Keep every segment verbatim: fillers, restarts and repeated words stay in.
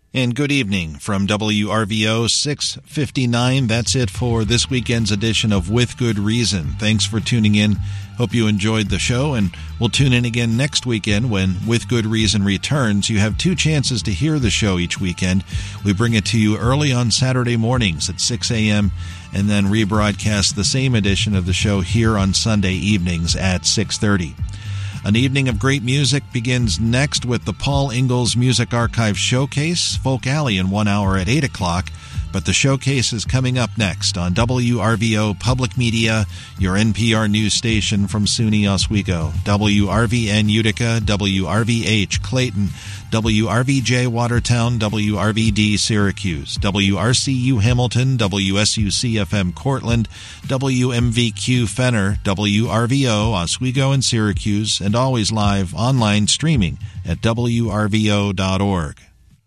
And good evening from W R V O six fifty-nine. That's it for this weekend's edition of With Good Reason. Thanks for tuning in. Hope you enjoyed the show, and we'll tune in again next weekend when With Good Reason returns. You have two chances to hear the show each weekend. We bring it to you early on Saturday mornings at six a.m. and then rebroadcast the same edition of the show here on Sunday evenings at six thirty. An evening of great music begins next with the Paul Ingalls Music Archive Showcase, Folk Alley in one hour at eight o'clock. But the showcase is coming up next on W R V O Public Media, your N P R news station from SUNY Oswego, W R V N Utica, W R V H Clayton, W R V J Watertown, W R V D Syracuse, W R C U Hamilton, W S U C F M Cortland, W M V Q Fenner, W R V O Oswego and Syracuse, and always live online streaming at W R V O dot org.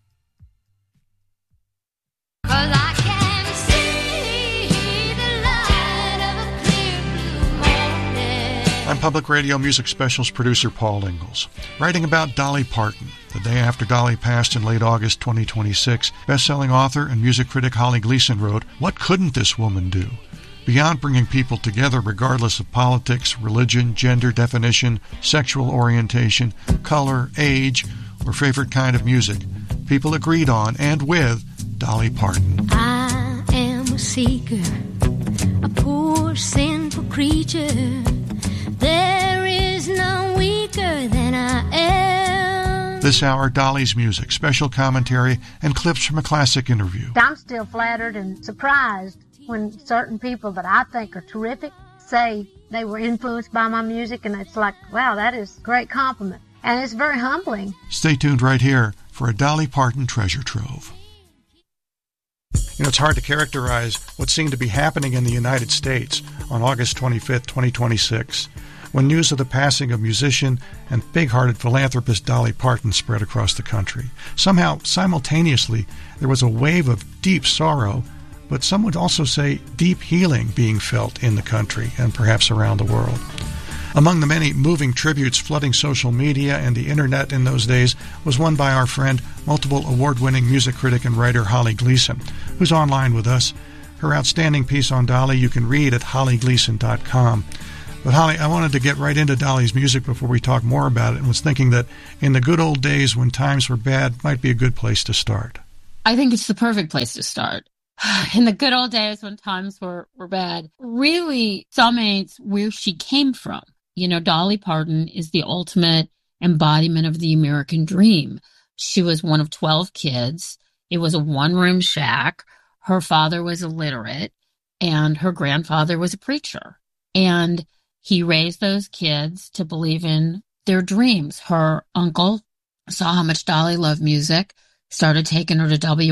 I'm Public Radio Music Specials producer Paul Ingalls. Writing about Dolly Parton, the day after Dolly passed in late August twenty twenty-six, best-selling author and music critic Holly Gleason wrote, "What couldn't this woman do?" Beyond bringing people together regardless of politics, religion, gender definition, sexual orientation, color, age, or favorite kind of music, people agreed on and with Dolly Parton. I am a seeker, a poor sinful creature. There is none weaker than I am. This hour, Dolly's music, special commentary, and clips from a classic interview. I'm still flattered and surprised when certain people that I think are terrific say they were influenced by my music, and it's like, wow, that is a great compliment. And it's very humbling. Stay tuned right here for a Dolly Parton treasure trove. You know, it's hard to characterize what seemed to be happening in the United States on August twenty-fifth, twenty twenty-six, when news of the passing of musician and big-hearted philanthropist Dolly Parton spread across the country. Somehow, simultaneously, there was a wave of deep sorrow, but some would also say deep healing being felt in the country and perhaps around the world. Among the many moving tributes flooding social media and the internet in those days was one by our friend, multiple award-winning music critic and writer Holly Gleason, who's online with us. Her outstanding piece on Dolly you can read at holly gleason dot com. But Holly, I wanted to get right into Dolly's music before we talk more about it, and was thinking that in the good old days when times were bad might be a good place to start. I think it's the perfect place to start. In the good old days when times were, were bad, really summates where she came from. You know, Dolly Parton is the ultimate embodiment of the American dream. She was one of twelve kids. It was a one-room shack. Her father was illiterate, and her grandfather was a preacher. And he raised those kids to believe in their dreams. Her uncle saw how much Dolly loved music, started taking her to W